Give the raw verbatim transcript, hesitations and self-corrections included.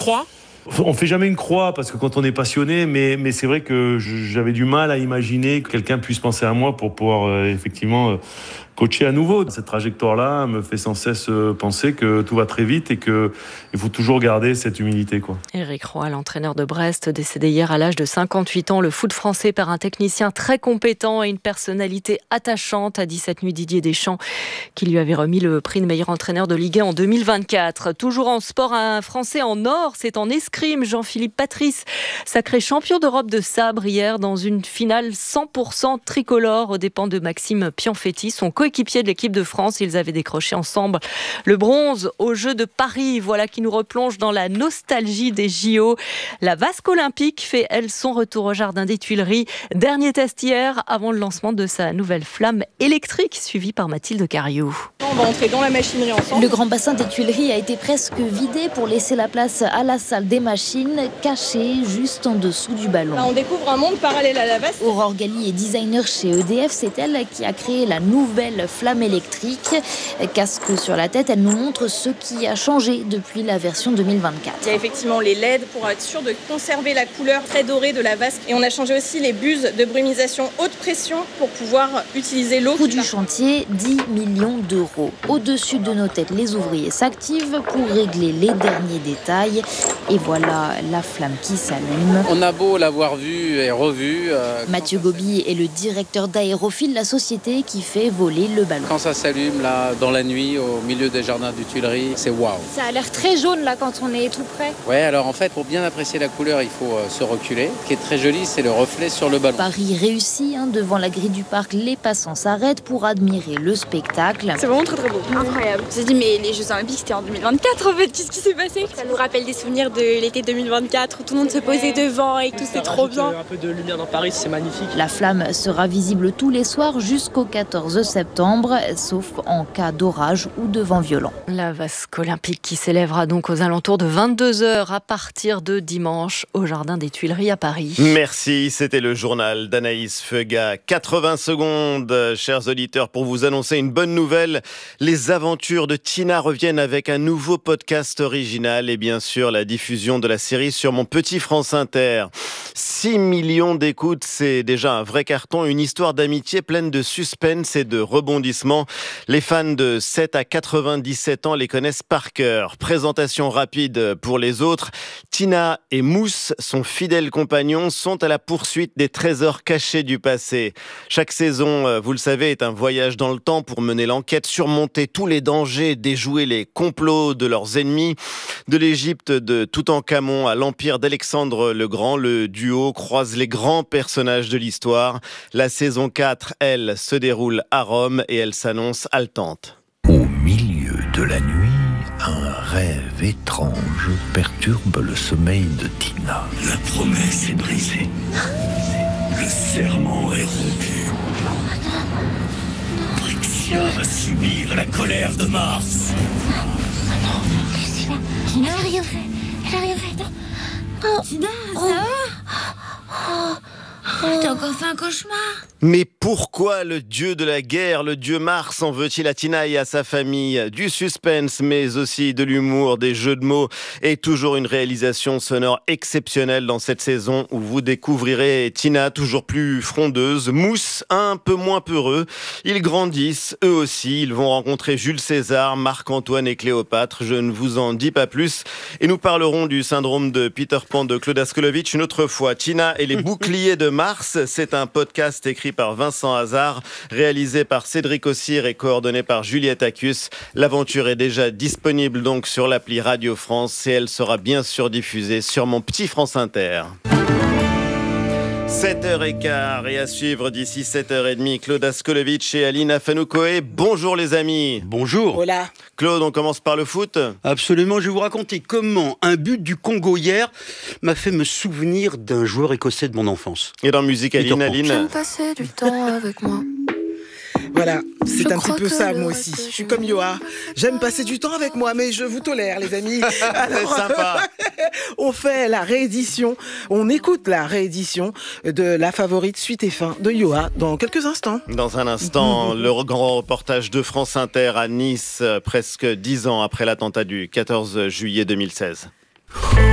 croix ? On fait jamais une croix parce que quand on est passionné, mais, mais c'est vrai que j'avais du mal à imaginer que quelqu'un puisse penser à moi pour pouvoir euh, effectivement euh, coacher à nouveau. Cette trajectoire-là me fait sans cesse euh, penser que tout va très vite et qu'il faut toujours garder cette humilité, quoi. Éric Roy, l'entraîneur de Brest, décédé hier à l'âge de cinquante-huit ans. Le foot français perd un technicien très compétent et une personnalité attachante, a dit cette nuit Didier Deschamps, qui lui avait remis le prix de meilleur entraîneur de Ligue un en deux mille vingt-quatre. Toujours en sport, un Français en or, c'est en escrime. Jean-Philippe Patrice, sacré champion d'Europe de sabre hier dans une finale cent pour cent tricolore aux dépens de Maxime Pianfetti, son coéquipier de l'équipe de France. Ils avaient décroché ensemble le bronze aux Jeux de Paris. Voilà qui nous replonge dans la nostalgie des J O. La Vasque olympique fait, elle, son retour au Jardin des Tuileries. Dernier test hier avant le lancement de sa nouvelle flamme électrique, suivie par Mathilde Cariou. On va entrer dans la machinerie ensemble. Le grand bassin des Tuileries a été presque vidé pour laisser la place à la salle des machines, cachée juste en dessous du ballon. Là, on découvre un monde parallèle à la Vasque. Aurore Gali est designer chez E D F. C'est elle qui a créé la nouvelle flamme électrique. Casque sur la tête, elle nous montre ce qui a changé depuis la version deux mille vingt-quatre. Il y a effectivement les L E D pour être sûr de conserver la couleur très dorée de la Vasque. Et on a changé aussi les buses de brumisation haute pression pour pouvoir utiliser l'eau. Coût du chantier, dix millions d'euros. Au-dessus de nos têtes, les ouvriers s'activent pour régler les derniers détails. Et voilà la flamme qui s'allume. On a beau l'avoir vu et revu. Euh, Mathieu Gobi est le directeur d'Aérophile, la société qui fait voler le ballon. Quand ça s'allume là, dans la nuit, au milieu des jardins du Tuileries, c'est waouh. Ça a l'air très jaune là quand on est tout près. Ouais, alors en fait, pour bien apprécier la couleur, il faut euh, se reculer. Ce qui est très joli, c'est le reflet sur le ballon. Paris réussit, hein, devant la grille du parc, les passants s'arrêtent pour admirer le spectacle. C'est vraiment très très beau. Incroyable. Je me suis dit, mais les Jeux Olympiques c'était en deux mille vingt-quatre en fait, qu'est-ce qui s'est passé? Ça nous rappelle des souvenirs de l'été deux mille vingt-quatre où tout le monde se posait devant et tout, c'était trop bien. Un peu de lumière dans Paris, c'est magnifique. La flamme sera visible tous les soirs jusqu'au quatorze septembre, sauf en cas d'orage ou de vent violent. La Vasque olympique qui s'élèvera donc aux alentours de vingt-deux heures à partir de dimanche au Jardin des Tuileries à Paris. Merci, c'était le journal d'Anaïs Feuga. quatre-vingts secondes, chers auditeurs, pour vous annoncer une bonne nouvelle. Les aventures de Tina reviennent avec un nouveau podcast original et bien sûr la diffusion de la série sur mon petit France Inter. six millions d'écoutes, c'est déjà un vrai carton, une histoire d'amitié pleine de suspense et de rebondissements. Les fans de sept à quatre-vingt-dix-sept ans les connaissent par cœur. Présentation rapide pour les autres. Tina et Mousse, son fidèle compagnon, sont à la poursuite des trésors cachés du passé. Chaque saison, vous le savez, est un voyage dans le temps pour mener l'enquête, surmonter tous les dangers, déjouer les complots de leurs ennemis. De l'Égypte de Toutankhamon à l'Empire d'Alexandre le Grand, le duo croise les grands personnages de l'histoire. La saison quatre, elle, se déroule à Rome et elle s'annonce haletante. Au milieu de la nuit, un rêve étrange perturbe le sommeil de Tina. La promesse est brisée. Le serment est rompu. Brixia va subir la colère de Mars. Elle n'a rien fait. Elle n'a rien fait. Oh. Tina, ça va? Oh. Oh. T'as encore fait un cauchemar? Mais pourquoi le dieu de la guerre, le dieu Mars, en veut-il à Tina et à sa famille? Du suspense, mais aussi de l'humour, des jeux de mots et toujours une réalisation sonore exceptionnelle dans cette saison où vous découvrirez Tina toujours plus frondeuse, Mousse un peu moins peureux. Ils grandissent, eux aussi, ils vont rencontrer Jules César, Marc-Antoine et Cléopâtre. Je ne vous en dis pas plus. Et nous parlerons du syndrome de Peter Pan de Claude Askolovitch une autre fois. Tina et les boucliers de Mars, c'est un podcast écrit par Vincent Hazard, réalisé par Cédric Ossir et coordonné par Juliette Accus. L'aventure est déjà disponible donc sur l'appli Radio France et elle sera bien sûr diffusée sur mon petit France Inter. sept heures quinze et à suivre d'ici sept heures trente, Claude Askolovitch et Alina Fanoukoé. Bonjour les amis. Bonjour. Hola. Claude, on commence par le foot? Absolument, je vais vous raconter comment un but du Congo hier m'a fait me souvenir d'un joueur écossais de mon enfance. Et dans musique, Aline, Aline. J'aime passer du temps avec moi. Voilà, c'est je un petit peu ça moi aussi. Je suis comme Yoa. J'aime passer du temps avec moi, mais je vous tolère les amis. Alors, c'est sympa. On fait la réédition, on écoute la réédition de La Favorite Suite et Fin de Yoa dans quelques instants. Dans un instant, le grand reportage de France Inter à Nice, presque dix ans après l'attentat du quatorze juillet deux mille seize.